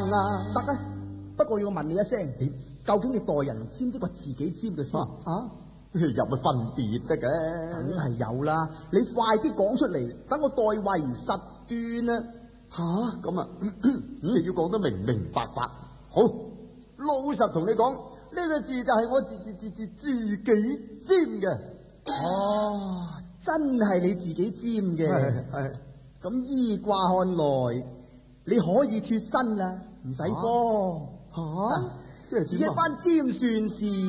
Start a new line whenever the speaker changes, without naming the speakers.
啊？
得啊，不過要問你一聲，究竟你代人尖啲過自己尖嘅先啊？
有乜分別得嘅？
梗係有啦，你快啲講出嚟，等我代為實斷啊！
吓咁啊，你要講得明明白白。好，老實同你講，呢個字就係我自己尖嘅。
哦，真係你自己尖嘅。
係。
咁依卦看來，你可以脫身啦，唔使慌。
吓，即係
一番尖算事。